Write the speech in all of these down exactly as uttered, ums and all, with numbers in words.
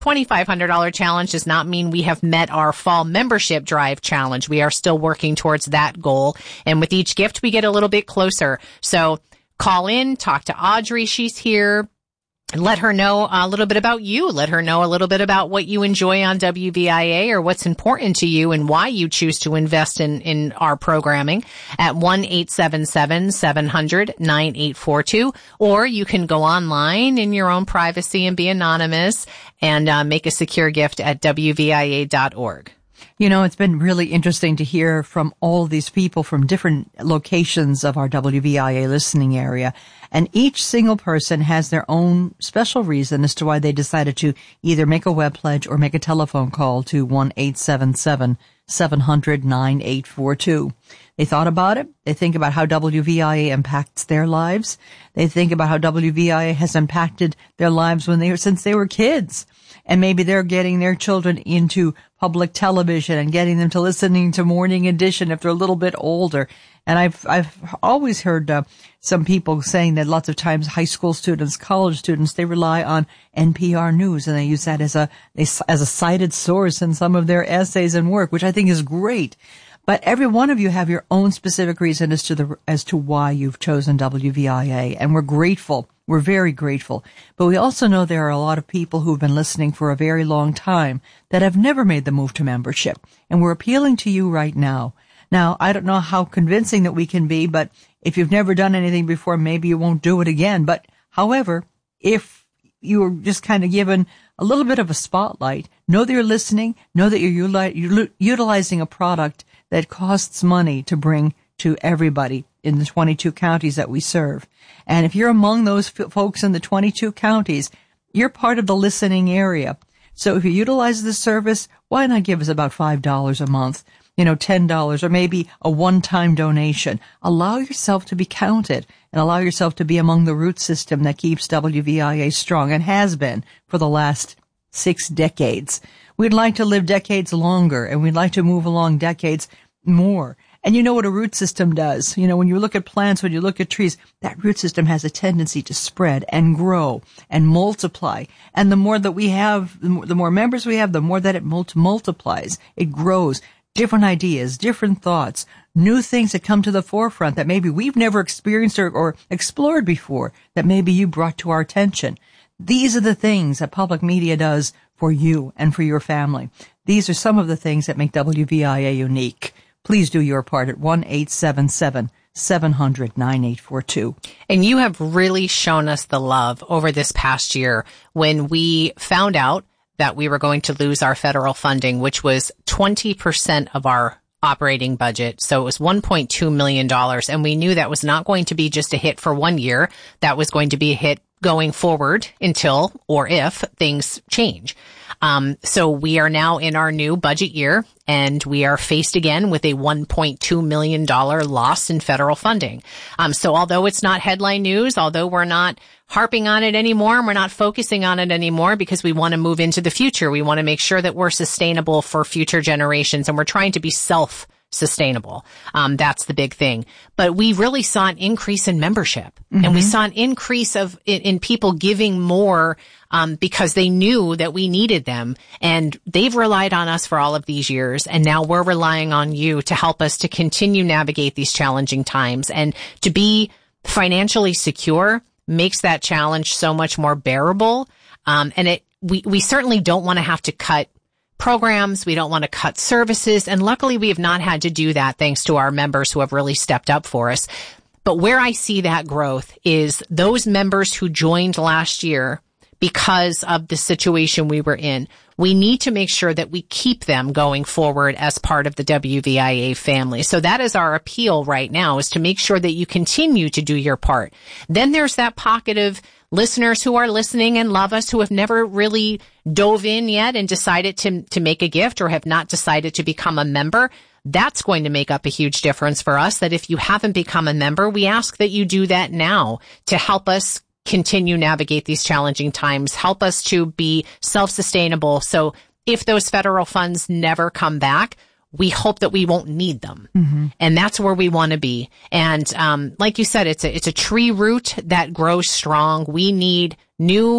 twenty-five hundred dollars challenge does not mean we have met our fall membership drive challenge. We are still working towards that goal. And with each gift, we get a little bit closer. So call in, talk to Audrey. She's here. Let her know a little bit about you. Let her know a little bit about what you enjoy on W V I A or what's important to you and why you choose to invest in, in our programming at one eight seven seven, seven hundred, nine eight four two. Or you can go online in your own privacy and be anonymous and uh, make a secure gift at W V I A dot org. You know, it's been really interesting to hear from all these people from different locations of our W V I A listening area. And each single person has their own special reason as to why they decided to either make a web pledge or make a telephone call to one eight seven seven, seven hundred, nine eight four two. They thought about it. They think about how W V I A impacts their lives. They think about how W V I A has impacted their lives when they were, since they were kids. And maybe they're getting their children into public television and getting them to listening to Morning Edition if they're a little bit older. And I've, I've always heard uh, some people saying that lots of times high school students, college students, they rely on N P R News and they use that as a, as a cited source in some of their essays and work, which I think is great. But every one of you have your own specific reason as to the, as to why you've chosen W V I A. And we're grateful. We're very grateful. But we also know there are a lot of people who've been listening for a very long time that have never made the move to membership. And we're appealing to you right now. Now, I don't know how convincing that we can be, but if you've never done anything before, maybe you won't do it again. But however, if you're just kind of given a little bit of a spotlight, know that you're listening, know that you're, utili- you're utilizing a product that costs money to bring to everybody in the twenty-two counties that we serve. And if you're among those f- folks in the twenty-two counties, you're part of the listening area. So if you utilize this service, why not give us about five dollars a month, you know, ten dollars, or maybe a one-time donation? Allow yourself to be counted and allow yourself to be among the root system that keeps W V I A strong and has been for the last six decades. We'd like to live decades longer, and we'd like to move along decades more. And you know what a root system does. You know, when you look at plants, when you look at trees, that root system has a tendency to spread and grow and multiply. And the more that we have, the more, the more members we have, the more that it multi- multiplies. It grows. Different ideas, different thoughts, new things that come to the forefront that maybe we've never experienced or, or explored before, that maybe you brought to our attention. These are the things that public media does for you and for your family. These are some of the things that make W V I A unique. Please do your part at one eight seven seven, seven hundred, nine eight four two. And you have really shown us the love over this past year when we found out that we were going to lose our federal funding, which was twenty percent of our operating budget. So it was one point two million dollars. And we knew that was not going to be just a hit for one year. That was going to be a hit going forward until or if things change. Um, so we are now in our new budget year, and we are faced again with a one point two million dollars loss in federal funding. Um, so although it's not headline news, although we're not harping on it anymore, and we're not focusing on it anymore because we want to move into the future. We want to make sure that we're sustainable for future generations, and we're trying to be self sustainable. Um, that's the big thing. But we really saw an increase in membership, mm-hmm. and we saw an increase of in, in people giving more um, because they knew that we needed them, and they've relied on us for all of these years, and now we're relying on you to help us to continue navigate these challenging times. And to be financially secure makes that challenge so much more bearable. Um, and it we we certainly don't want to have to cut programs. We don't want to cut services. And luckily, we have not had to do that thanks to our members who have really stepped up for us. But where I see that growth is those members who joined last year because of the situation we were in. We need to make sure that we keep them going forward as part of the W V I A family. So that is our appeal right now, is to make sure that you continue to do your part. Then there's that pocket of listeners who are listening and love us, who have never really dove in yet and decided to, to make a gift or have not decided to become a member. That's going to make up a huge difference for us, that if you haven't become a member, we ask that you do that now to help us continue navigate these challenging times, help us to be self-sustainable. So if those federal funds never come back, we hope that we won't need them. Mm-hmm. And that's where we want to be. And um, like you said, it's a, it's a tree root that grows strong. We need new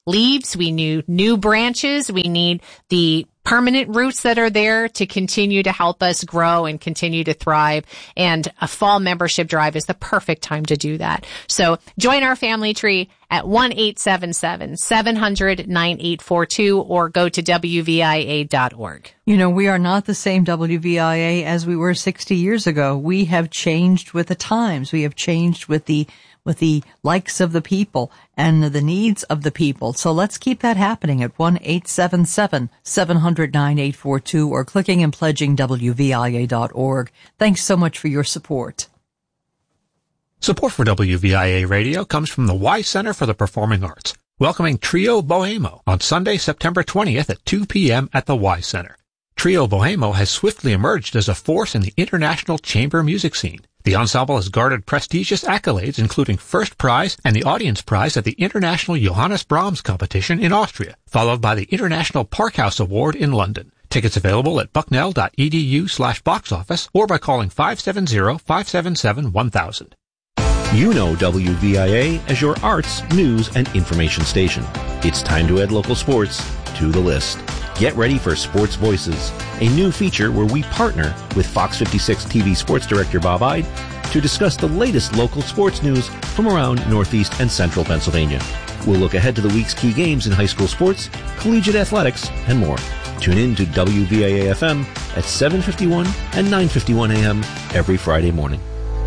leaves. We need new branches. We need the permanent roots that are there to continue to help us grow and continue to thrive. And a fall membership drive is the perfect time to do that. So join our family tree at one eight seven seven, seven hundred, nine eight four two or go to W V I A dot org. You know, we are not the same W V I A as we were sixty years ago. We have changed with the times. We have changed with the with the likes of the people and the needs of the people. So let's keep that happening at one eight seven seven, seven hundred, nine eight four two or clicking and pledging W V I A dot org. Thanks so much for your support. Support for W V I A Radio comes from the Y Center for the Performing Arts, welcoming Trio Bohemo on Sunday, September twentieth at two p.m. at the Y Center. Trio Bohemo has swiftly emerged as a force in the international chamber music scene. The ensemble has garnered prestigious accolades, including first prize and the audience prize at the International Johannes Brahms competition in Austria, followed by the International Parkhouse Award in London. Tickets available at bucknell.edu slash box office or by calling five seven zero, five seven seven, one thousand. You know W V I A as your arts, news, and information station. It's time to add local sports to the list. Get ready for Sports Voices, a new feature where we partner with Fox fifty-six T V sports director Bob Ide to discuss the latest local sports news from around Northeast and Central Pennsylvania. We'll look ahead to the week's key games in high school sports, collegiate athletics, and more. Tune in to W V I A F M at seven fifty-one and nine fifty-one a m every Friday morning.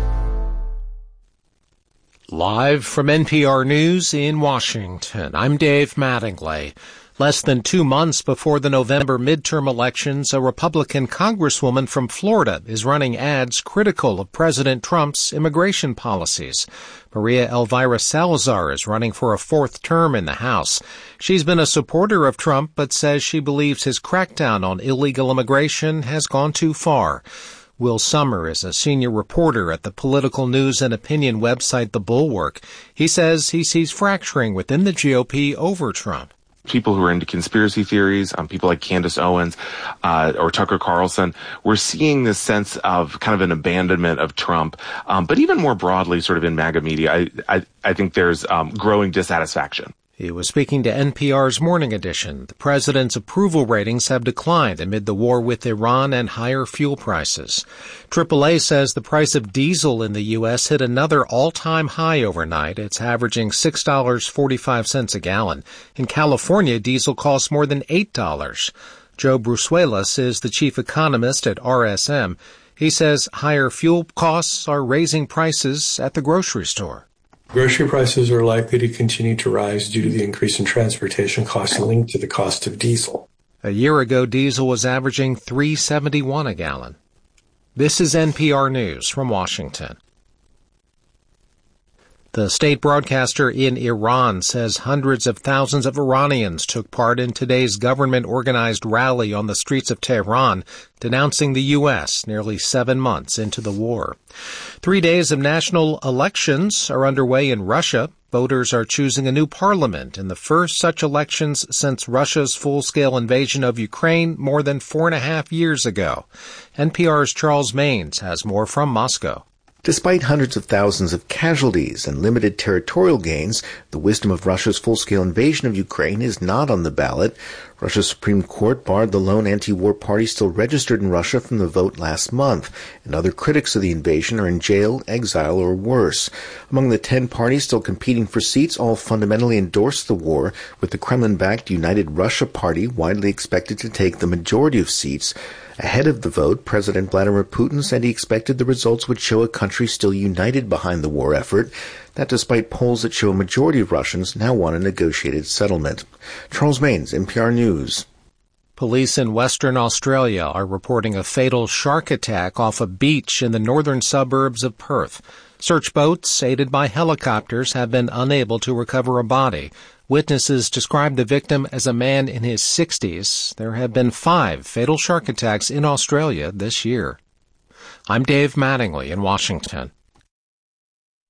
Live from N P R News in Washington, I'm Dave Mattingly. Less than two months before the November midterm elections, a Republican congresswoman from Florida is running ads critical of President Trump's immigration policies. Maria Elvira Salazar is running for a fourth term in the House. She's been a supporter of Trump, but says she believes his crackdown on illegal immigration has gone too far. Will Sommer is a senior reporter at the political news and opinion website The Bulwark. He says he sees fracturing within the G O P over Trump. People who are into conspiracy theories, um, people like Candace Owens uh, or Tucker Carlson, we're seeing this sense of kind of an abandonment of Trump. Um, but even more broadly, sort of in MAGA media, I, I, I think there's um, growing dissatisfaction. He was speaking to N P R's Morning Edition. The president's approval ratings have declined amid the war with Iran and higher fuel prices. triple A says the price of diesel in the U S hit another all-time high overnight. It's averaging six dollars and forty-five cents a gallon. In California, diesel costs more than eight dollars. Joe Brusuelas is the chief economist at R S M. He says higher fuel costs are raising prices at the grocery store. Grocery prices are likely to continue to rise due to the increase in transportation costs linked to the cost of diesel. A year ago, diesel was averaging three dollars and seventy-one cents a gallon. This is N P R News from Washington. The state broadcaster in Iran says hundreds of thousands of Iranians took part in today's government-organized rally on the streets of Tehran, denouncing the U S nearly seven months into the war. Three days of national elections are underway in Russia. Voters are choosing a new parliament in the first such elections since Russia's full-scale invasion of Ukraine more than four and a half years ago. N P R's Charles Maines has more from Moscow. Despite hundreds of thousands of casualties and limited territorial gains, the wisdom of Russia's full-scale invasion of Ukraine is not on the ballot. Russia's Supreme Court barred the lone anti-war party still registered in Russia from the vote last month, and other critics of the invasion are in jail, exile, or worse. Among the ten parties still competing for seats, all fundamentally endorse the war, with the Kremlin-backed United Russia Party widely expected to take the majority of seats. Ahead of the vote, President Vladimir Putin said he expected the results would show a country still united behind the war effort, that despite polls that show a majority of Russians now want a negotiated settlement. Charles Maines, N P R News. Police in Western Australia are reporting a fatal shark attack off a beach in the northern suburbs of Perth. Search boats, aided by helicopters, have been unable to recover a body. Witnesses describe the victim as a man in his sixties. There have been five fatal shark attacks in Australia this year. I'm Dave Mattingly in Washington.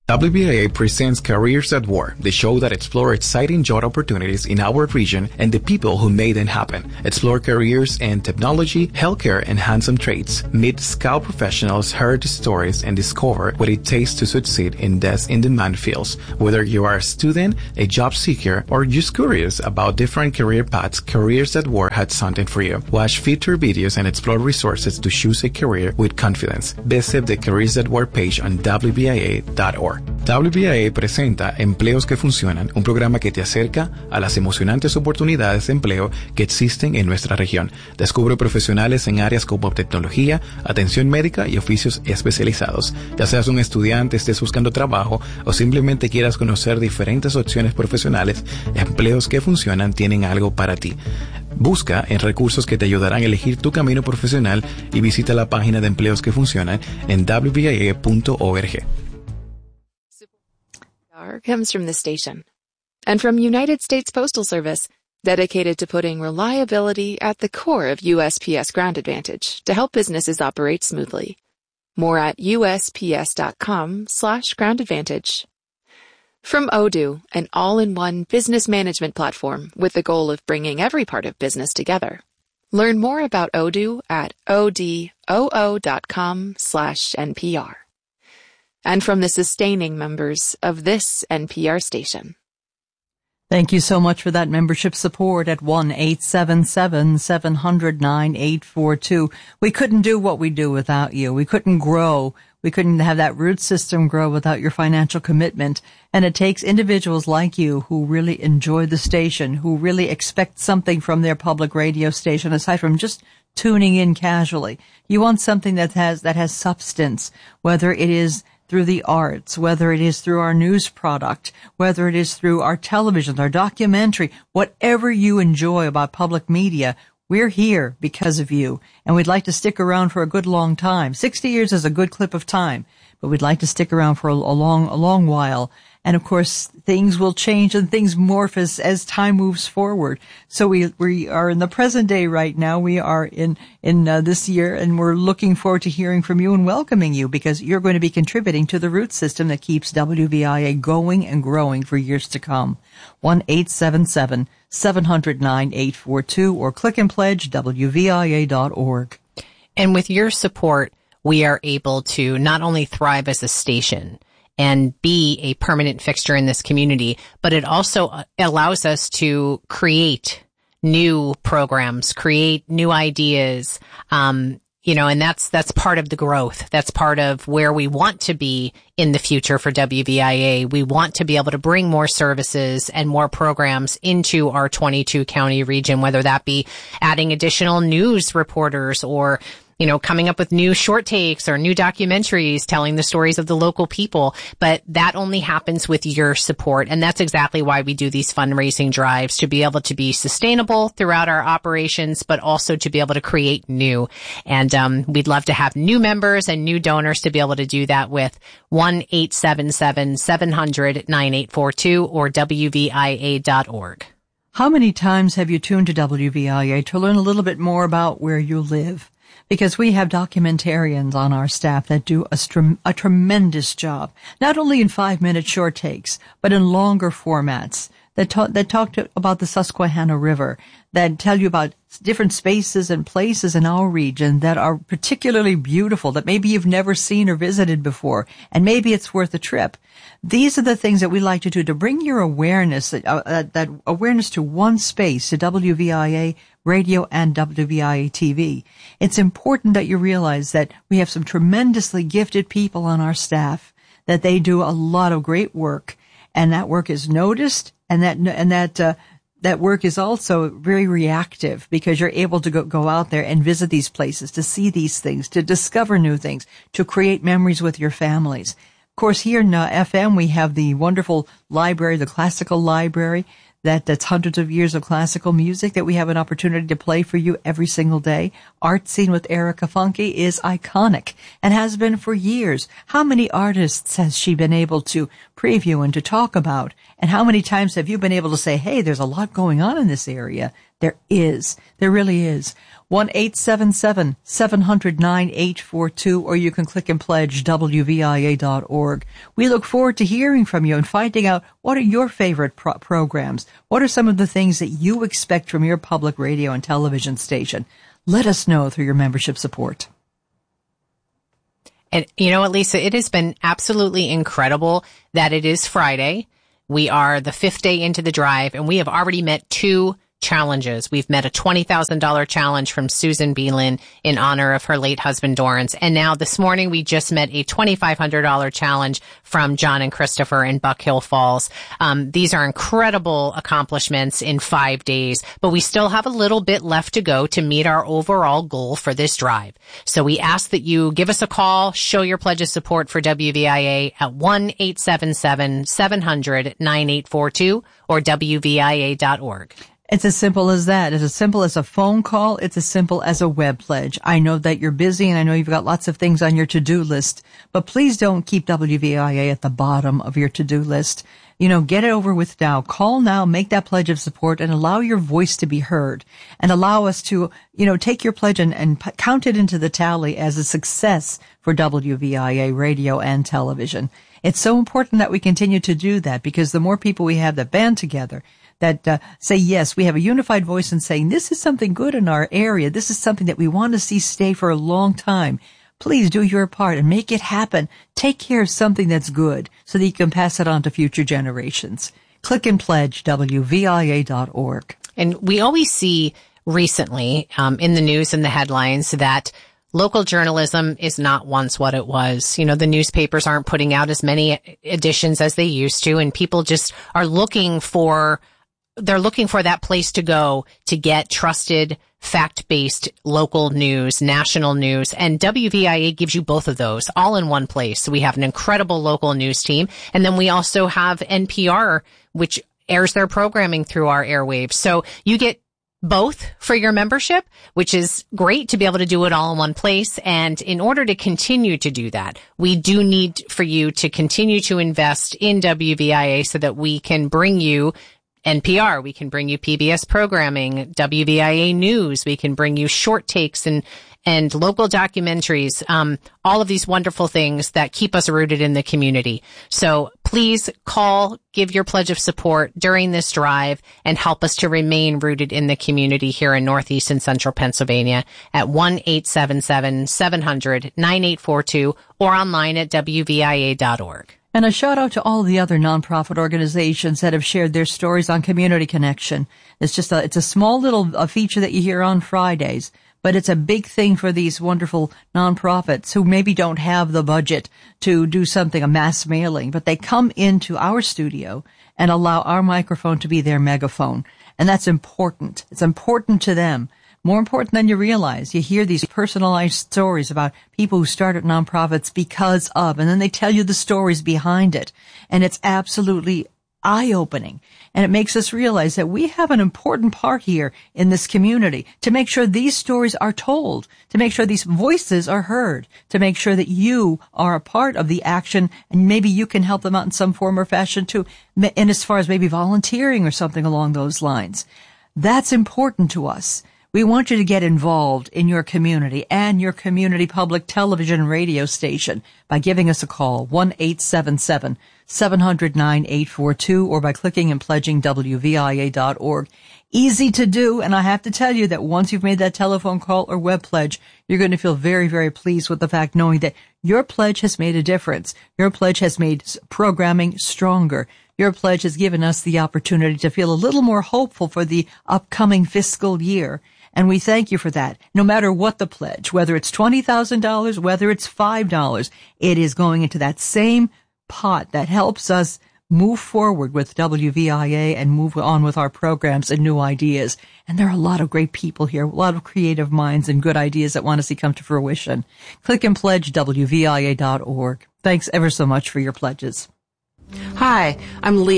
W V I A presents Careers at War, the show that explores exciting job opportunities in our region and the people who made them happen. Explore careers in technology, healthcare, and hands-on trades. Meet Scout professionals, hear the stories, and discover what it takes to succeed in these in-demand fields. Whether you are a student, a job seeker, or just curious about different career paths, Careers at War has something for you. Watch feature videos and explore resources to choose a career with confidence. Visit the Careers at War page on W V I A dot org. W V I A presenta Empleos que Funcionan, un programa que te acerca a las emocionantes oportunidades de empleo que existen en nuestra región. Descubre profesionales en áreas como tecnología, atención médica y oficios especializados. Ya seas un estudiante, estés buscando trabajo o simplemente quieras conocer diferentes opciones profesionales, Empleos que Funcionan tienen algo para ti. Busca en recursos que te ayudarán a elegir tu camino profesional y visita la página de Empleos que Funcionan en w v i a punto org. Comes from the station and from United States Postal Service, dedicated to putting reliability at the core of U S P S Ground Advantage to help businesses operate smoothly. More at U S P S dot com slash ground advantage. From Odoo, an all-in-one business management platform with the goal of bringing every part of business together. Learn more about Odoo at odoo dot com slash N P R. And from the sustaining members of this N P R station. Thank you so much for that membership support at one eight seven seven, seven hundred, nine eight four two. We couldn't do what we do without you. We couldn't grow. We couldn't have that root system grow without your financial commitment. And it takes individuals like you who really enjoy the station, who really expect something from their public radio station aside from just tuning in casually. You want something that has, that has substance, whether it is through the arts, whether it is through our news product, whether it is through our television, our documentary, whatever you enjoy about public media, we're here because of you. And we'd like to stick around for a good long time. sixty years is a good clip of time, but we'd like to stick around for a, a long, a long while. And of course, things will change and things morph as, as time moves forward. So we, we are in the present day right now. We are in, in uh, this year, and we're looking forward to hearing from you and welcoming you because you're going to be contributing to the root system that keeps W V I A going and growing for years to come. one eight seven seven, seven hundred, nine eight four two or click and pledge W V I A dot org. And with your support, we are able to not only thrive as a station and be a permanent fixture in this community, but it also allows us to create new programs, create new ideas, um, you know, and that's, that's part of the growth. That's part of where we want to be in the future for W V I A. We want to be able to bring more services and more programs into our twenty-two county region, whether that be adding additional news reporters or, you know, coming up with new short takes or new documentaries telling the stories of the local people. But that only happens with your support. And that's exactly why we do these fundraising drives, to be able to be sustainable throughout our operations, but also to be able to create new. And um, we'd love to have new members and new donors to be able to do that with one eight seven seven, seven hundred, nine eight four two or W V I A dot org. How many times have you tuned to W V I A to learn a little bit more about where you live? Because we have documentarians on our staff that do a, str- a tremendous job, not only in five-minute short takes, but in longer formats that, ta- that talk to, about the Susquehanna River, that tell you about different spaces and places in our region that are particularly beautiful, that maybe you've never seen or visited before, and maybe it's worth a trip. These are the things that we like to do to bring your awareness, uh, that, that awareness to one space, to W V I A radio and W V I A T V. It's important that you realize that we have some tremendously gifted people on our staff, that they do a lot of great work, and that work is noticed, and that, and that, uh, that work is also very reactive because you're able to go, go out there and visit these places, to see these things, to discover new things, to create memories with your families. Of course, here in uh, F M, we have the wonderful library, the classical library, that that's hundreds of years of classical music that we have an opportunity to play for you every single day. Art Scene with Erica Funke is iconic and has been for years. How many artists has she been able to preview and to talk about? And how many times have you been able to say, hey, there's a lot going on in this area? There is. There really is. one eight seven seven, seven hundred, nine eight four two, or you can click and pledge W V I A dot org. We look forward to hearing from you and finding out what are your favorite pro- programs. What are some of the things that you expect from your public radio and television station? Let us know through your membership support. And you know what, Lisa, it has been absolutely incredible that it is Friday. We are the fifth day into the drive, and we have already met two challenges. We've met a twenty thousand dollars challenge from Susan Beelin in honor of her late husband, Dorrance. And now this morning, we just met a twenty-five hundred dollars challenge from John and Christopher in Buck Hill Falls. Um, these are incredible accomplishments in five days, but we still have a little bit left to go to meet our overall goal for this drive. So we ask that you give us a call, show your pledge of support for W V I A at one eight seven seven, seven hundred, nine eight four two or W V I A dot org. It's as simple as that. It's as simple as a phone call. It's as simple as a web pledge. I know that you're busy and I know you've got lots of things on your to-do list, but please don't keep W V I A at the bottom of your to-do list. You know, get it over with now. Call now, make that pledge of support, and allow your voice to be heard, and allow us to, you know, take your pledge and, and p- count it into the tally as a success for W V I A radio and television. It's so important that we continue to do that, because the more people we have that band together, that uh, say, yes, we have a unified voice in saying this is something good in our area. This is something that we want to see stay for a long time. Please do your part and make it happen. Take care of something that's good so that you can pass it on to future generations. Click and pledge W V I A dot org. And we always see recently um, in the news and the headlines that local journalism is not once what it was. You know, the newspapers aren't putting out as many editions as they used to, and people just are looking for They're looking for that place to go to get trusted, fact-based local news, national news, and W V I A gives you both of those all in one place. So we have an incredible local news team, and then we also have N P R, which airs their programming through our airwaves. So you get both for your membership, which is great to be able to do it all in one place. And in order to continue to do that, we do need for you to continue to invest in W V I A so that we can bring you N P R, we can bring you P B S programming, W V I A News, we can bring you short takes and and local documentaries, um, all of these wonderful things that keep us rooted in the community. So please call, give your pledge of support during this drive, and help us to remain rooted in the community here in Northeast and Central Pennsylvania at one eight seven seven, seven hundred, nine eight four two or online at W V I A dot org. And a shout out to all the other nonprofit organizations that have shared their stories on Community Connection. It's just a, it's a small little a feature that you hear on Fridays, but it's a big thing for these wonderful nonprofits who maybe don't have the budget to do something, a mass mailing, but they come into our studio and allow our microphone to be their megaphone. And that's important. It's important to them. More important than you realize. You hear these personalized stories about people who started nonprofits because of, and then they tell you the stories behind it. And it's absolutely eye-opening. And it makes us realize that we have an important part here in this community to make sure these stories are told, to make sure these voices are heard, to make sure that you are a part of the action, and maybe you can help them out in some form or fashion too, and as far as maybe volunteering or something along those lines. That's important to us. We want you to get involved in your community and your community public television and radio station by giving us a call, one eight seven seven, seven hundred, nine eight four two, or by clicking and pledging W V I A dot org. Easy to do, and I have to tell you that once you've made that telephone call or web pledge, you're going to feel very, very pleased with the fact knowing that your pledge has made a difference. Your pledge has made programming stronger. Your pledge has given us the opportunity to feel a little more hopeful for the upcoming fiscal year. And we thank you for that. No matter what the pledge, whether it's twenty thousand dollars, whether it's five dollars, it is going into that same pot that helps us move forward with W V I A and move on with our programs and new ideas. And there are a lot of great people here, a lot of creative minds and good ideas that want to see come to fruition. Click and pledge W V I A dot org. Thanks ever so much for your pledges. Hi, I'm Leah.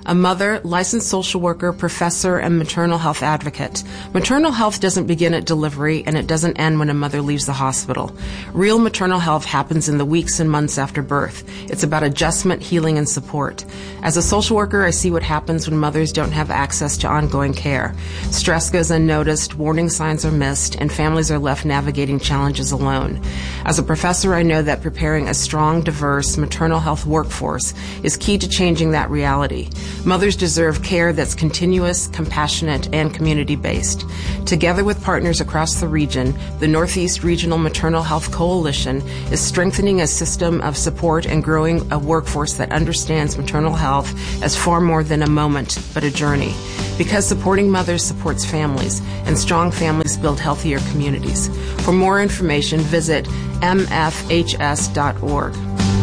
a mother, licensed social worker, professor, and maternal health advocate. Maternal health doesn't begin at delivery, and it doesn't end when a mother leaves the hospital. Real maternal health happens in the weeks and months after birth. It's about adjustment, healing, and support. As a social worker, I see what happens when mothers don't have access to ongoing care. Stress goes unnoticed, warning signs are missed, and families are left navigating challenges alone. As a professor, I know that preparing a strong, diverse maternal health workforce is key to changing that reality. Mothers deserve care that's continuous, compassionate, and community-based. Together with partners across the region, the Northeast Regional Maternal Health Coalition is strengthening a system of support and growing a workforce that understands maternal health as far more than a moment, but a journey. Because supporting mothers supports families, and strong families build healthier communities. For more information, visit m f h s dot org.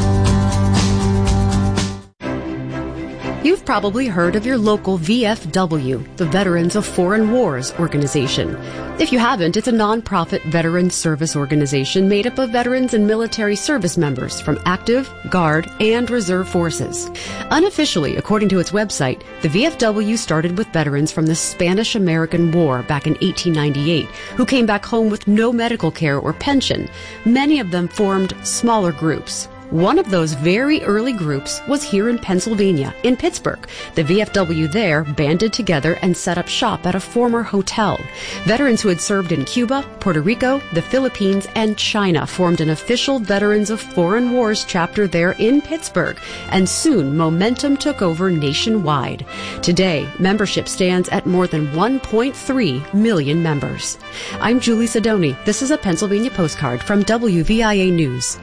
You've probably heard of your local V F W, the Veterans of Foreign Wars organization. If you haven't, it's a nonprofit veterans service organization made up of veterans and military service members from active, Guard, and Reserve forces. Unofficially, according to its website, the V F W started with veterans from the Spanish-American War back in eighteen ninety-eight who came back home with no medical care or pension. Many of them formed smaller groups. One of those very early groups was here in Pennsylvania, in Pittsburgh. The V F W there banded together and set up shop at a former hotel. Veterans who had served in Cuba, Puerto Rico, the Philippines, and China formed an official Veterans of Foreign Wars chapter there in Pittsburgh, and soon momentum took over nationwide. Today, membership stands at more than one point three million members. I'm Julie Sidoni. This is a Pennsylvania postcard from W V I A News.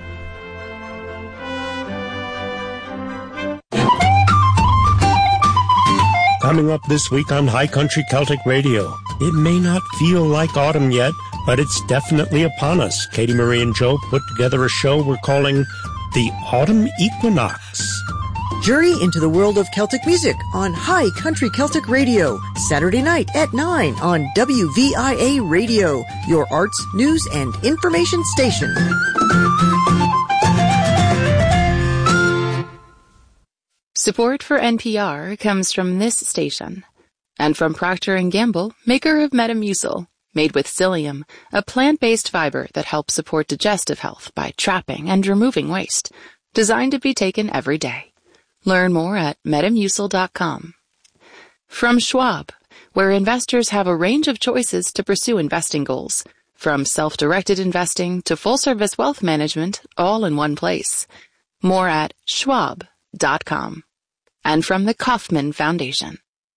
Coming up this week on High Country Celtic Radio. It may not feel like autumn yet, but it's definitely upon us. Katie Marie and Joe put together a show we're calling The Autumn Equinox. Journey into the world of Celtic music on High Country Celtic Radio, Saturday night at nine on W V I A Radio, your arts, news, and information station. Support for N P R comes from this station and from Procter and Gamble, maker of Metamucil, made with psyllium, a plant-based fiber that helps support digestive health by trapping and removing waste, designed to be taken every day. Learn more at metamucil dot com. From Schwab, where investors have a range of choices to pursue investing goals, from self-directed investing to full-service wealth management, all in one place. More at schwab dot com. And from the Kauffman Foundation.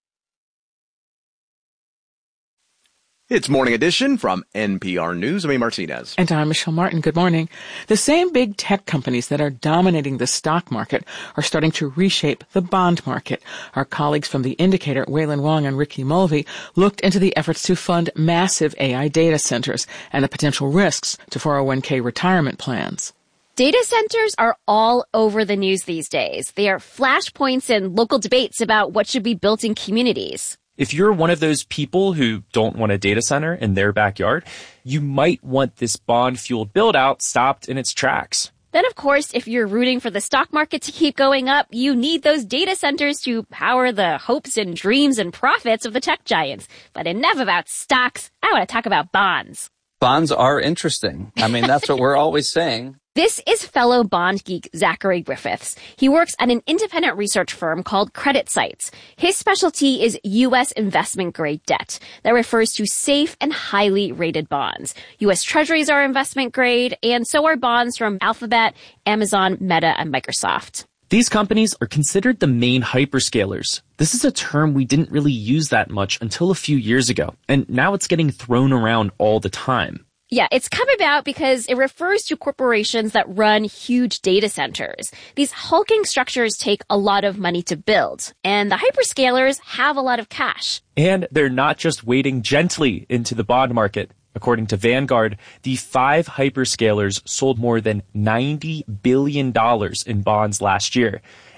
It's Morning Edition from N P R News. I'm Amy Martinez. And I'm Michelle Martin. Good morning. The same big tech companies that are dominating the stock market are starting to reshape the bond market. Our colleagues from The Indicator, Waylon Wong and Ricky Mulvey, looked into the efforts to fund massive A I data centers and the potential risks to four oh one k retirement plans. Data centers are all over the news these days. They are flashpoints in local debates about what should be built in communities. If you're one of those people who don't want a data center in their backyard, you might want this bond-fueled build-out stopped in its tracks. Then, of course, if you're rooting for the stock market to keep going up, you need those data centers to power the hopes and dreams and profits of the tech giants. But enough about stocks. I want to talk about bonds. Bonds are interesting. I mean, that's what we're always saying. This is fellow bond geek Zachary Griffiths. He works at an independent research firm called CreditSights. His specialty is U S investment-grade debt. That refers to safe and highly rated bonds. U S Treasuries are investment-grade, and so are bonds from Alphabet, Amazon, Meta, and Microsoft. These companies are considered the main hyperscalers. This is a term we didn't really use that much until a few years ago, and now it's getting thrown around all the time. Yeah, it's come about because it refers to corporations that run huge data centers. These hulking structures take a lot of money to build, and the hyperscalers have a lot of cash. And they're not just wading gently into the bond market. According to Vanguard, the five hyperscalers sold more than ninety billion dollars in bonds last year.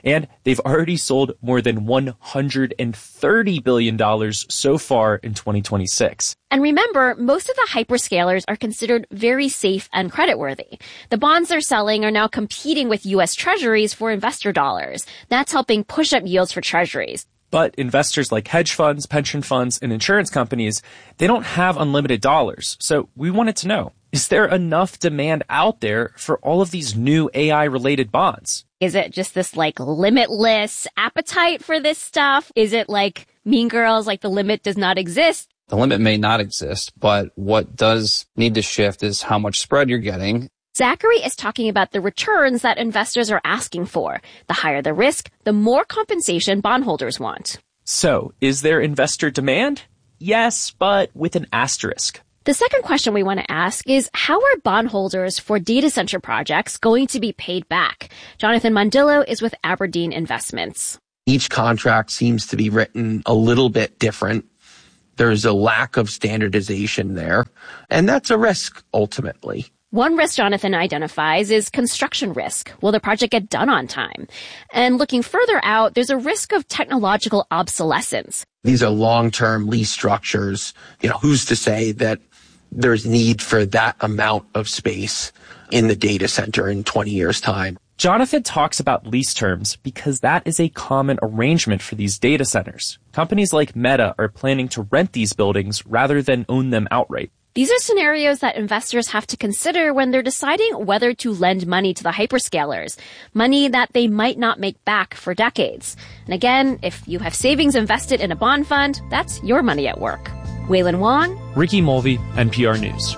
And they've already sold more than one hundred thirty billion dollars so far in twenty twenty-six. And remember, most of the hyperscalers are considered very safe and creditworthy. The bonds they're selling are now competing with U S treasuries for investor dollars. That's helping push up yields for treasuries. But investors like hedge funds, pension funds, and insurance companies, they don't have unlimited dollars. So we wanted to know, is there enough demand out there for all of these new A I-related bonds? Is it just this, like, limitless appetite for this stuff? Is it like Mean Girls, like the limit does not exist? The limit may not exist, but what does need to shift is how much spread you're getting. Zachary is talking about the returns that investors are asking for. The higher the risk, the more compensation bondholders want. So, is there investor demand? Yes, but with an asterisk. The second question we want to ask is, how are bondholders for data center projects going to be paid back? Jonathan Mondillo is with Aberdeen Investments. Each contract seems to be written a little bit different. There's a lack of standardization there, and that's a risk ultimately. One risk Jonathan identifies is construction risk. Will the project get done on time? And looking further out, there's a risk of technological obsolescence. These are long-term lease structures. You know, who's to say that there's need for that amount of space in the data center in twenty years' time? Jonathan talks about lease terms because that is a common arrangement for these data centers. Companies like Meta are planning to rent these buildings rather than own them outright. These are scenarios that investors have to consider when they're deciding whether to lend money to the hyperscalers, money that they might not make back for decades. And again, if you have savings invested in a bond fund, that's your money at work. Waylon Wong, Ricky Mulvey, N P R News.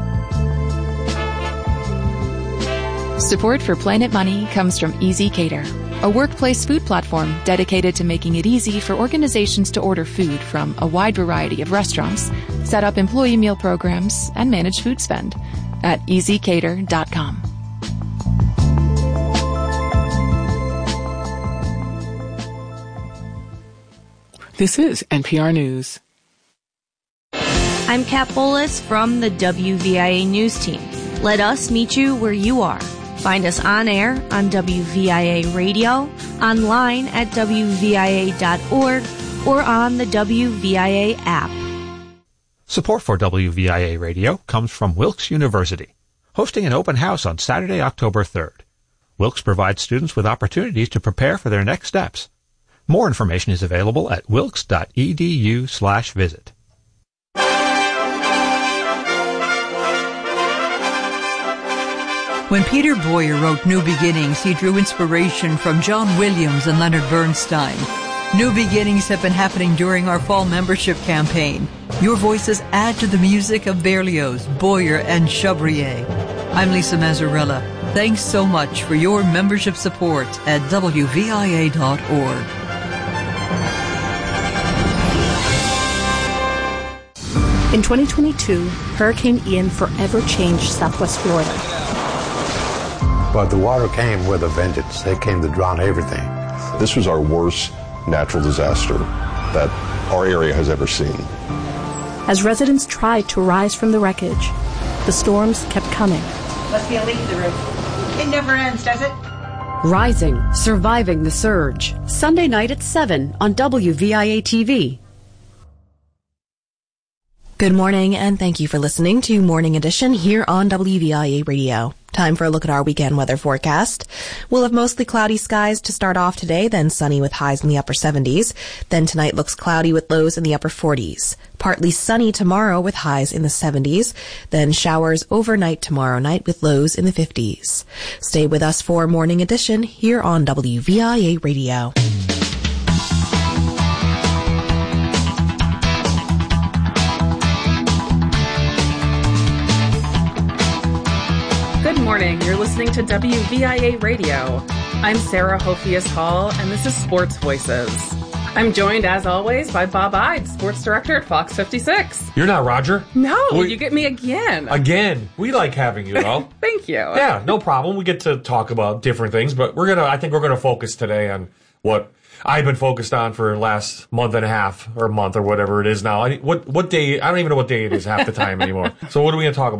Support for Planet Money comes from Easy Cater, a workplace food platform dedicated to making it easy for organizations to order food from a wide variety of restaurants, set up employee meal programs, and manage food spend at easy cater dot com. This is N P R News. I'm Kat Bolas from the W V I A News team. Let us meet you where you are. Find us on air on W V I A Radio, online at W V I A dot org, or on the W V I A app. Support for W V I A Radio comes from Wilkes University, hosting an open house on Saturday, October third. Wilkes provides students with opportunities to prepare for their next steps. More information is available at wilkes dot e d u slash visit. When Peter Boyer wrote New Beginnings, he drew inspiration from John Williams and Leonard Bernstein. New beginnings have been happening during our fall membership campaign. Your voices add to the music of Berlioz, Boyer, and Chabrier. I'm Lisa Mazzarella. Thanks so much for your membership support at W V I A dot org. In twenty twenty-two, Hurricane Ian forever changed Southwest Florida. But the water came with a vengeance. They came to drown everything. This was our worst natural disaster that our area has ever seen. As residents tried to rise from the wreckage, the storms kept coming. Must be a leak in the roof. It never ends, does it? Rising, surviving the surge. Sunday night at seven on W V I A T V. Good morning, and thank you for listening to Morning Edition here on W V I A Radio. Time for a look at our weekend weather forecast. We'll have mostly cloudy skies to start off today, then sunny with highs in the upper seventies. Then tonight looks cloudy with lows in the upper forties. Partly sunny tomorrow with highs in the seventies. Then showers overnight tomorrow night with lows in the fifties. Stay with us for Morning Edition here on W V I A Radio. Good morning. You're listening to W V I A Radio. I'm Sarah Hofias Hall, and this is Sports Voices. I'm joined, as always, by Bob Ide, Sports Director at Fox fifty-six. You're not Roger. No, we, you get me again. Again. We like having you, though. Thank you. Yeah, no problem. We get to talk about different things, but we're gonna. I think we're gonna focus today on what I've been focused on for the last month and a half, or month, or whatever it is now. I, what what day? I don't even know what day it is half the time anymore. So what are we gonna talk about?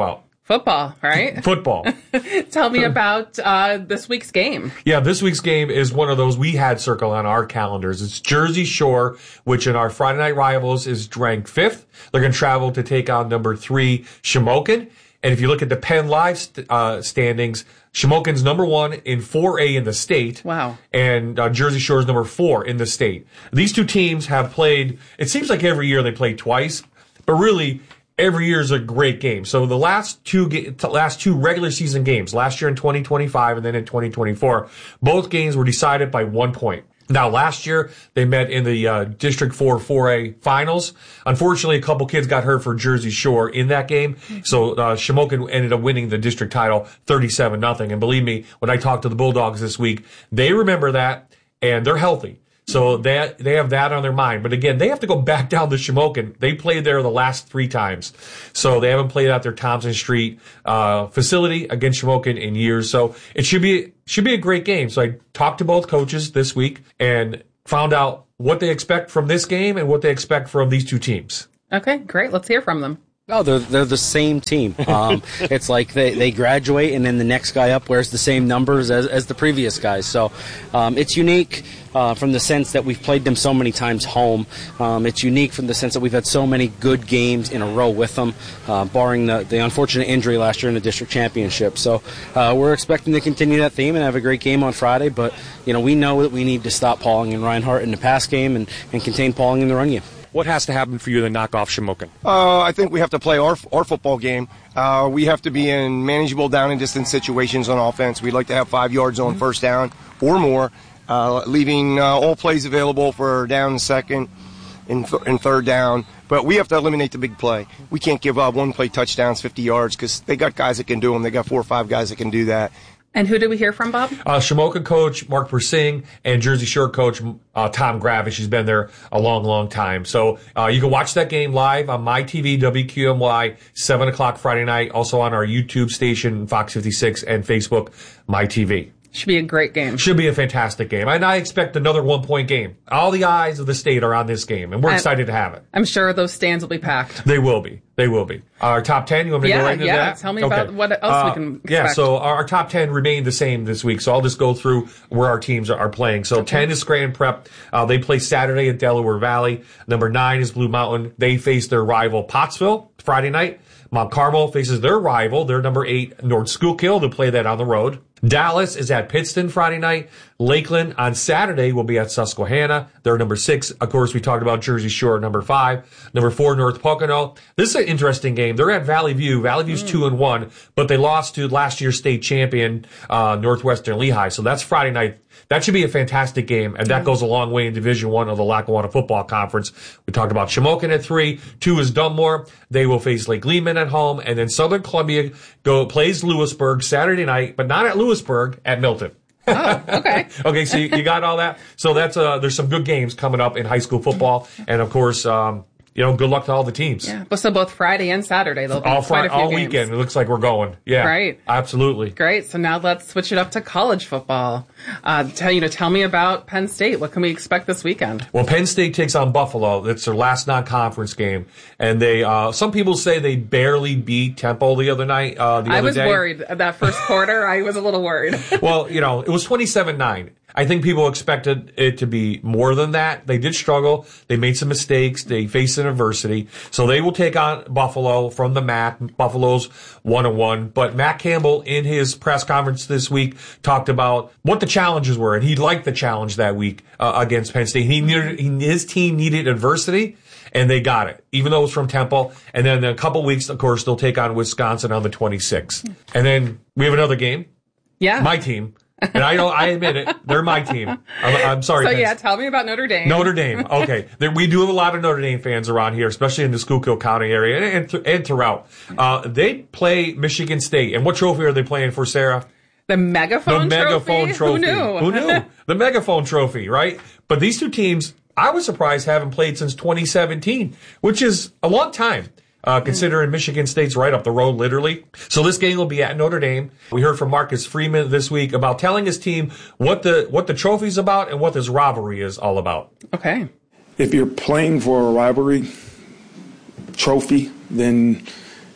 Football, right? Football. Tell me about uh, this week's game. Yeah, this week's game is one of those we had circled on our calendars. It's Jersey Shore, which in our Friday night rivals is ranked fifth. They're going to travel to take on number three, Shamokin. And if you look at the Penn Live st- uh, standings, Shamokin's number one in four A in the state. Wow. And uh, Jersey Shore's number four in the state. These two teams have played, it seems like every year they play twice, but really every year is a great game. So the last two ga- last two regular season games, last year in twenty twenty-five and then in twenty twenty-four, both games were decided by one point. Now, last year, they met in the uh, District four four A finals. Unfortunately, a couple kids got hurt for Jersey Shore in that game. So uh, Shamokin ended up winning the district title thirty-seven nothing. And believe me, when I talked to the Bulldogs this week, they remember that, and they're healthy. So they they have that on their mind. But again, they have to go back down to Shamokin. They played there the last three times. So they haven't played at their Thompson Street uh facility against Shamokin in years. So it should be should be a great game. So I talked to both coaches this week and found out what they expect from this game and what they expect from these two teams. Okay, great. Let's hear from them. No, they're they're the same team. Um, it's like they, they graduate, and then the next guy up wears the same numbers as, as the previous guys. So um, it's unique uh, from the sense that we've played them so many times home. Um, it's unique from the sense that we've had so many good games in a row with them, uh, barring the, the unfortunate injury last year in the district championship. So uh, we're expecting to continue that theme and have a great game on Friday. But you know, we know that we need to stop Pauling and Reinhardt in the pass game and, and contain Pauling in the run game. What has to happen for you to knock off Shamokin? Uh, I think we have to play our our football game. Uh, we have to be in manageable down and distance situations on offense. We'd like to have five yards on first down or more, uh, leaving uh, all plays available for down and second and, th- and third down. But we have to eliminate the big play. We can't give up one play touchdowns, fifty yards, because they got guys that can do them. They got four or five guys that can do that. And who did we hear from, Bob? Uh, Shamokin coach Mark Persing and Jersey Shore coach uh, Tom Gravish. He's been there a long, long time. So uh, you can watch that game live on my T V, W Q M Y, seven o'clock Friday night. Also on our YouTube station, Fox fifty-six, and Facebook, My T V. Should be a great game. Should be a fantastic game. And I expect another one-point game. All the eyes of the state are on this game, and we're I'm, excited to have it. I'm sure those stands will be packed. They will be. They will be. Our top ten, you want me to yeah, go right into yeah. that? Yeah, tell me okay. about what else uh, we can expect. Yeah, so our, our top ten remain the same this week, so I'll just go through where our teams are, are playing. So okay. ten is Scranton Prep. Uh, they play Saturday at Delaware Valley. Number nine is Blue Mountain. They face their rival Pottsville Friday night. Mount Carmel faces their rival, their number eight, North Schuylkill. They'll play that on the road. Dallas is at Pittston Friday night. Lakeland on Saturday will be at Susquehanna. They're number six. Of course, we talked about Jersey Shore, number five. Number four, North Pocono. This is an interesting game. They're at Valley View. Valley View's mm. two and one, but they lost to last year's state champion, uh, Northwestern Lehigh. So that's Friday night. That should be a fantastic game, and that goes a long way in Division One of the Lackawanna Football Conference. We talked about Shamokin at three. Two is Dunmore. They will face Lake Lehman at home, and then Southern Columbia go plays Lewisburg Saturday night, but not at Lewisburg, at Milton. Oh, okay. Okay, so you, you got all that. So that's uh, there's some good games coming up in high school football, and of course, um, you know, good luck to all the teams. Yeah, but so both Friday and Saturday they'll be all quite Friday, a few all games. weekend. It looks like we're going. Yeah, right. Absolutely. Great. So now let's switch it up to college football. Uh, tell you know, tell me about Penn State. What can we expect this weekend? Well, Penn State takes on Buffalo. That's their last non-conference game, and they. Uh, some people say they barely beat Temple the other night. Uh, the I other was day. worried that first quarter. I was a little worried. Well, you know, it was twenty-seven nine. I think people expected it to be more than that. They did struggle. They made some mistakes. They faced an adversity. So they will take on Buffalo from the M A C. Buffalo's one and one. But Matt Campbell, in his press conference this week, talked about what the challenges were, and he liked the challenge that week uh, against Penn State. He needed, he, his team needed adversity, and they got it, even though it was from Temple. And then in a couple weeks, of course, they'll take on Wisconsin on the twenty-sixth. And then we have another game. Yeah. My team. And I know, I admit it, they're my team. I'm, I'm sorry. So Penn yeah, tell me about Notre Dame. Notre Dame. Okay. There, we do have a lot of Notre Dame fans around here, especially in the Schuylkill County area and, and, and throughout. Uh, they play Michigan State. And what trophy are they playing for, Sarah? The Megaphone the Trophy? The Megaphone Trophy. Who knew? Who knew? The Megaphone Trophy, right? But these two teams, I was surprised, haven't played since twenty seventeen, which is a long time. Uh, considering Michigan State's right up the road, literally. So this game will be at Notre Dame. We heard from Marcus Freeman this week about telling his team what the what the trophy's about and what this rivalry is all about. Okay. If you're playing for a rivalry trophy, then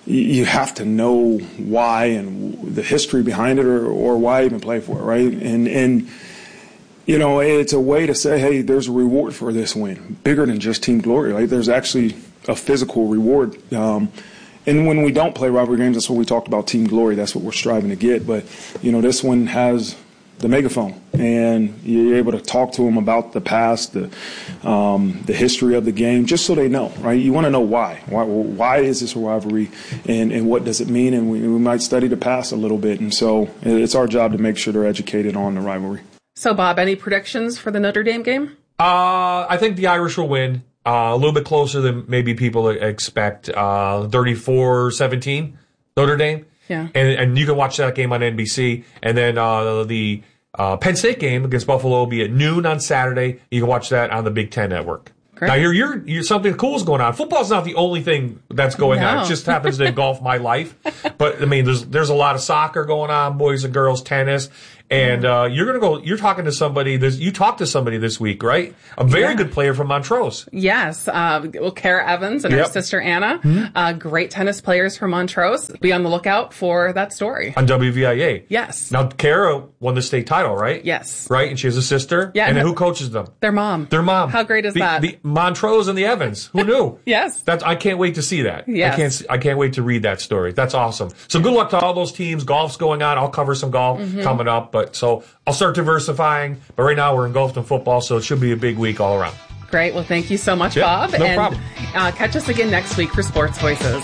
you have to know why and the history behind it, or, or why even play for it, right? And and you know, it's a way to say, hey, there's a reward for this win, bigger than just team glory. Like, there's actually a physical reward. Um, and when we don't play rivalry games, that's what we talked about, team glory. That's what we're striving to get. But you know, this one has the megaphone, and you're able to talk to them about the past, the um, the history of the game, just so they know, right? You want to know why. Why, why is this a rivalry, and, and what does it mean? And we, we might study the past a little bit, and so it's our job to make sure they're educated on the rivalry. So, Bob, any predictions for the Notre Dame game? Uh, I think the Irish will win, uh, a little bit closer than maybe people expect, uh, thirty-four seventeen, Notre Dame. Yeah. And, and you can watch that game on N B C, and then uh, the Uh, Penn State game against Buffalo will be at noon on Saturday. You can watch that on the Big Ten Network. Great. Now, you're, you're, you're, something cool is going on. Football's not the only thing that's going no. on. It just happens to engulf my life. But, I mean, there's there's a lot of soccer going on, boys and girls, tennis. And uh, you're going to go, you're talking to somebody, this, you talked to somebody this week, right? A very yeah. good player from Montrose. Yes. Uh, well, Kara Evans and yep. her sister Anna, mm-hmm. uh, great tennis players from Montrose. Be on the lookout for that story. On W V I A. Yes. Now, Kara won the state title, right? Yes. Right? And she has a sister? Yeah. And no, who coaches them? Their mom. Their mom. How great is the, that? The Montrose and the Evans. Who knew? Yes. That's, I can't wait to see that. Yes. I can't, I can't wait to read that story. That's awesome. So good luck to all those teams. Golf's going on. I'll cover some golf mm-hmm. coming up. But so I'll start diversifying. But right now we're engulfed in football, so it should be a big week all around. Great. Well, thank you so much, yep, Bob. No and, problem. Uh, catch us again next week for Sports Voices.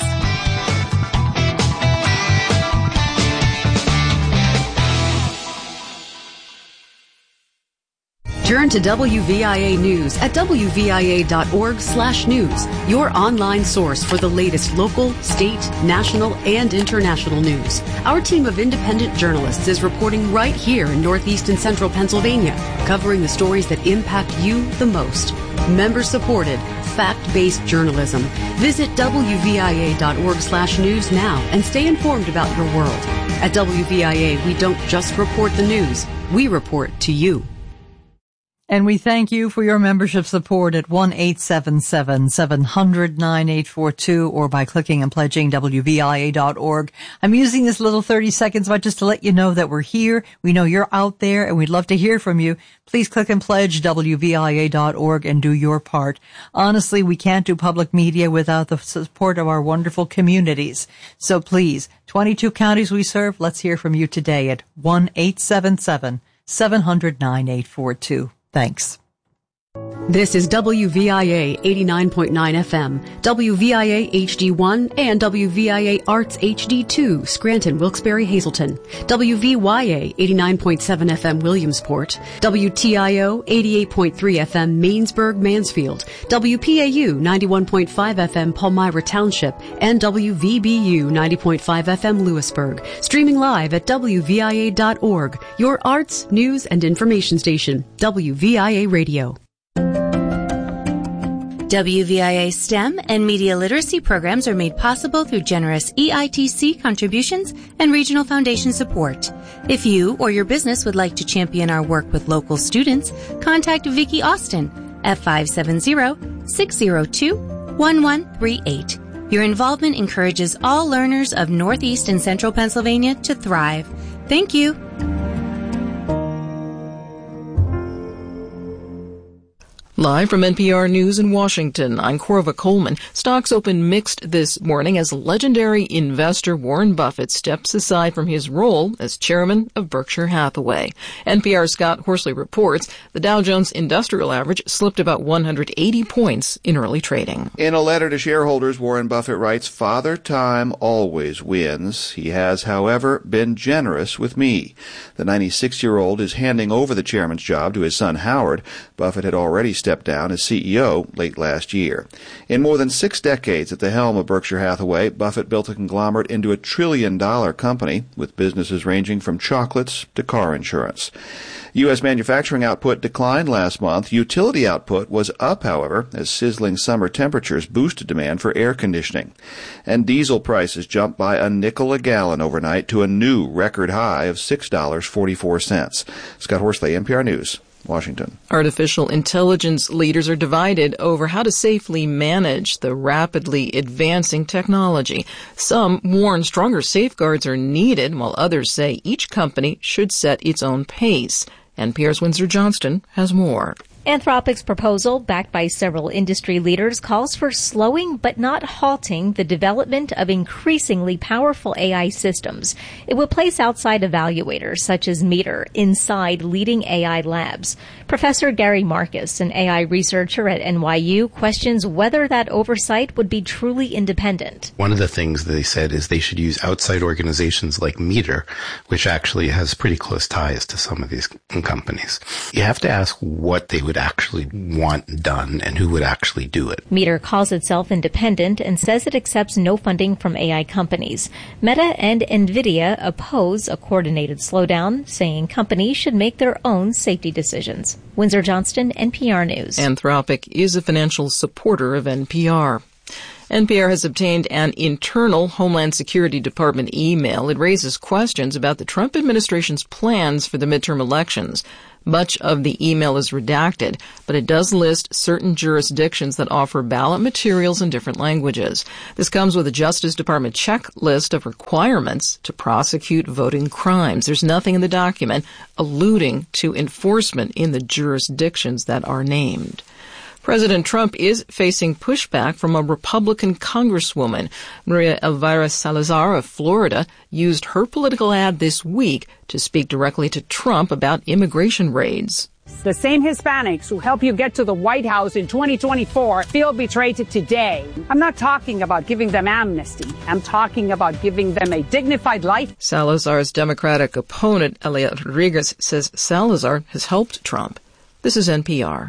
Turn to W V I A News at W V I A dot org slash news, your online source for the latest local, state, national, and international news. Our team of independent journalists is reporting right here in Northeast and Central Pennsylvania, covering the stories that impact you the most. Member-supported, fact-based journalism. Visit W V I A dot org slash news now and stay informed about your world. At W V I A, we don't just report the news, we report to you. And we thank you for your membership support at one eight seven seven, seven hundred, nine eight four two or by clicking and pledging W V I A dot org. I'm using this little thirty seconds but just to let you know that we're here. We know you're out there and we'd love to hear from you. Please click and pledge W V I A dot org and do your part. Honestly, we can't do public media without the support of our wonderful communities. So please, twenty-two counties we serve, let's hear from you today at one eight seven seven, seven hundred, nine eight four two. Thanks. This is W V I A eighty-nine point nine F M, W V I A H D one, and W V I A Arts H D two, Scranton, Wilkes-Barre, Hazleton, W V Y A eighty-nine point seven F M, Williamsport, W T I O eighty-eight point three F M, Mainsburg, Mansfield, W P A U ninety-one point five F M, Palmyra Township, and W V B U ninety point five F M, Lewisburg. Streaming live at W V I A dot org, your arts, news, and information station, W V I A Radio. W V I A STEM and media literacy programs are made possible through generous E I T C contributions and regional foundation support. If you or your business would like to champion our work with local students, contact Vicki Austin at five seven zero, six zero two, one one three eight. Your involvement encourages all learners of Northeast and Central Pennsylvania to thrive. Thank you. Live from N P R News in Washington, I'm Corva Coleman. Stocks opened mixed this morning as legendary investor Warren Buffett steps aside from his role as chairman of Berkshire Hathaway. N P R's Scott Horsley reports the Dow Jones Industrial Average slipped about one hundred eighty points in early trading. In a letter to shareholders, Warren Buffett writes, "Father Time always wins. He has, however, been generous with me." The ninety-six-year-old is handing over the chairman's job to his son Howard. Buffett had already stepped down as C E O late last year. In more than six decades at the helm of Berkshire Hathaway, Buffett built a conglomerate into a trillion-dollar company with businesses ranging from chocolates to car insurance. U S manufacturing output declined last month. Utility output was up, however, as sizzling summer temperatures boosted demand for air conditioning. And diesel prices jumped by a nickel a gallon overnight to a new record high of six dollars and forty-four cents. Scott Horsley, N P R News, Washington. Artificial intelligence leaders are divided over how to safely manage the rapidly advancing technology. Some warn stronger safeguards are needed, while others say each company should set its own pace. N P R's Windsor Johnston has more. Anthropic's proposal, backed by several industry leaders, calls for slowing but not halting the development of increasingly powerful A I systems. It will place outside evaluators, such as Meter, inside leading A I labs. Professor Gary Marcus, an A I researcher at N Y U, questions whether that oversight would be truly independent. One of the things they said is they should use outside organizations like Meter, which actually has pretty close ties to some of these companies. You have to ask what they would actually want done and who would actually do it. Meter calls itself independent and says it accepts no funding from A I companies. Meta and NVIDIA oppose a coordinated slowdown, saying companies should make their own safety decisions. Windsor Johnston, N P R News. Anthropic is a financial supporter of N P R. N P R has obtained an internal Homeland Security Department email. It raises questions about the Trump administration's plans for the midterm elections. Much of the email is redacted, but it does list certain jurisdictions that offer ballot materials in different languages. This comes with a Justice Department checklist of requirements to prosecute voting crimes. There's nothing in the document alluding to enforcement in the jurisdictions that are named. President Trump is facing pushback from a Republican congresswoman. Maria Elvira Salazar of Florida used her political ad this week to speak directly to Trump about immigration raids. The same Hispanics who help you get to the White House in twenty twenty-four feel betrayed today. I'm not talking about giving them amnesty. I'm talking about giving them a dignified life. Salazar's Democratic opponent, Eliot Rodriguez, says Salazar has helped Trump. This is N P R.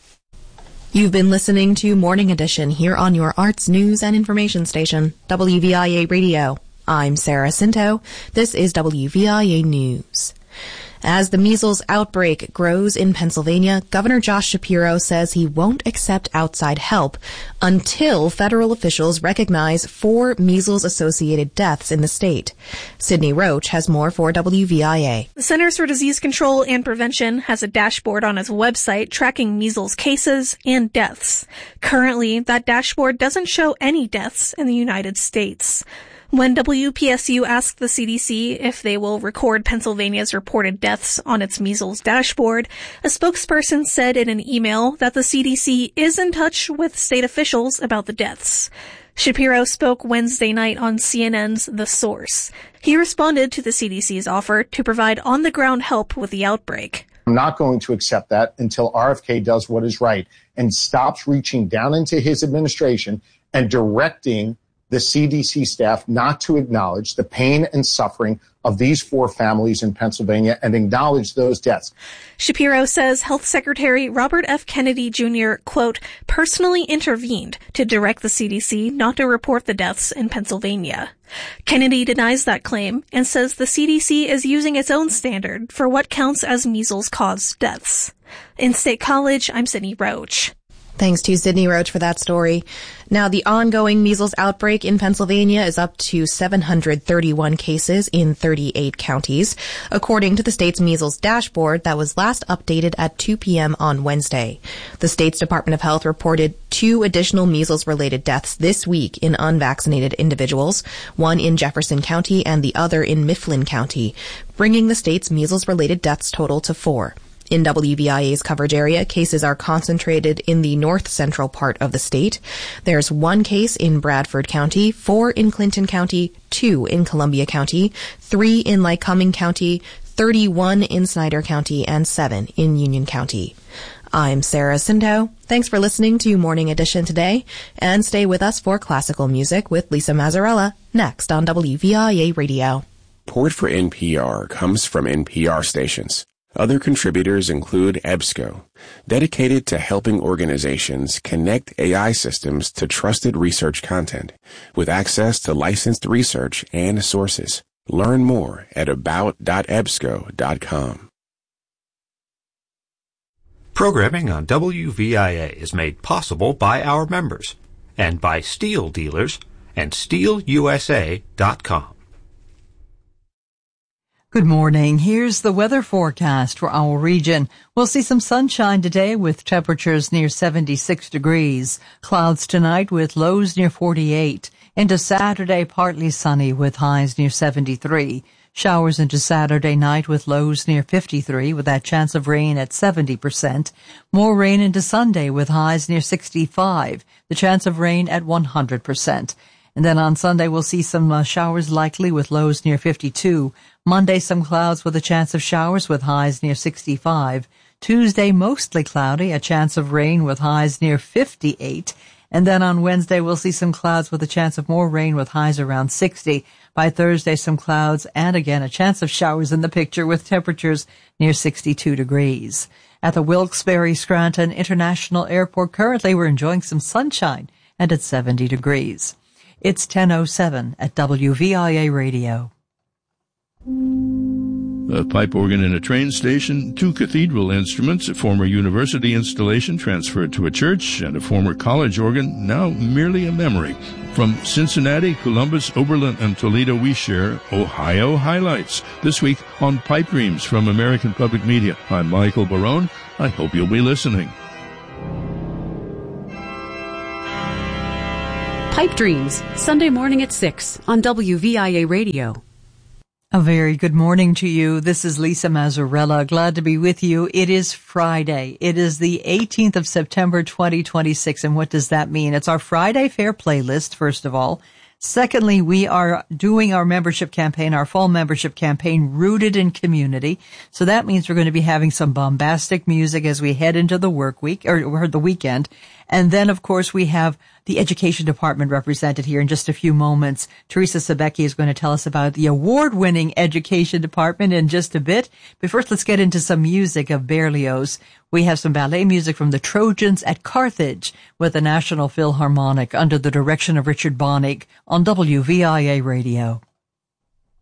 You've been listening to Morning Edition here on your arts, news, and information station, W V I A Radio. I'm Sarah Cinto. This is W V I A News. As the measles outbreak grows in Pennsylvania, Governor Josh Shapiro says he won't accept outside help until federal officials recognize four measles-associated deaths in the state. Sydney Roach has more for W V I A. The Centers for Disease Control and Prevention has a dashboard on its website tracking measles cases and deaths. Currently, that dashboard doesn't show any deaths in the United States. When W P S U asked the C D C if they will record Pennsylvania's reported deaths on its measles dashboard, a spokesperson said in an email that the C D C is in touch with state officials about the deaths. Shapiro spoke Wednesday night on C N N's The Source. He responded to the C D C's offer to provide on-the-ground help with the outbreak. I'm not going to accept that until R F K does what is right and stops reaching down into his administration and directing the C D C staff not to acknowledge the pain and suffering of these four families in Pennsylvania and acknowledge those deaths. Shapiro says Health Secretary Robert F. Kennedy Junior, quote, personally intervened to direct the C D C not to report the deaths in Pennsylvania. Kennedy denies that claim and says the C D C is using its own standard for what counts as measles-caused deaths. In State College, I'm Sydney Roach. Thanks to Sydney Roach for that story. Now, the ongoing measles outbreak in Pennsylvania is up to seven hundred thirty-one cases in thirty-eight counties, according to the state's measles dashboard that was last updated at two p.m. on Wednesday. The state's Department of Health reported two additional measles-related deaths this week in unvaccinated individuals, one in Jefferson County and the other in Mifflin County, bringing the state's measles-related deaths total to four. In W V I A's coverage area, cases are concentrated in the north-central part of the state. There's one case in Bradford County, four in Clinton County, two in Columbia County, three in Lycoming County, thirty-one in Snyder County, and seven in Union County. I'm Sarah Cinto. Thanks for listening to Morning Edition today, and stay with us for classical music with Lisa Mazzarella next on W V I A Radio. Support for N P R comes from N P R stations. Other contributors include EBSCO, dedicated to helping organizations connect A I systems to trusted research content, with access to licensed research and sources. Learn more at about dot ebsco dot com. Programming on W V I A is made possible by our members and by Steel Dealers and steel u s a dot com. Good morning. Here's the weather forecast for our region. We'll see some sunshine today with temperatures near seventy-six degrees. Clouds tonight with lows near forty-eight. Into Saturday, partly sunny with highs near seventy-three. Showers into Saturday night with lows near fifty-three with that chance of rain at seventy percent. More rain into Sunday with highs near sixty-five. The chance of rain at one hundred percent. And then on Sunday, we'll see some uh, showers likely with lows near fifty-two. Monday, some clouds with a chance of showers with highs near sixty-five. Tuesday, mostly cloudy, a chance of rain with highs near fifty-eight. And then on Wednesday, we'll see some clouds with a chance of more rain with highs around sixty. By Thursday, some clouds and again a chance of showers in the picture with temperatures near sixty-two degrees. At the Wilkes-Barre Scranton International Airport, currently we're enjoying some sunshine and at seventy degrees. It's ten oh seven at W V I A Radio. A pipe organ in a train station, two cathedral instruments, a former university installation transferred to a church, and a former college organ, now merely a memory. From Cincinnati, Columbus, Oberlin, and Toledo, we share Ohio highlights. This week on Pipe Dreams from American Public Media. I'm Michael Barone. I hope you'll be listening. Pipe Dreams, Sunday morning at six on W V I A Radio. A very good morning to you. This is Lisa Mazzarella. Glad to be with you. It is Friday. It is the eighteenth of September, twenty twenty-six. And what does that mean? It's our Friday Fair playlist, first of all. Secondly, we are doing our membership campaign, our fall membership campaign, Rooted in Community. So that means we're going to be having some bombastic music as we head into the work week, or, or the weekend. And then, of course, we have the education department represented here in just a few moments. Teresa Sabecki is going to tell us about the award-winning education department in just a bit. But first, let's get into some music of Berlioz. We have some ballet music from the Trojans at Carthage with the National Philharmonic under the direction of Richard Bonig on W V I A Radio.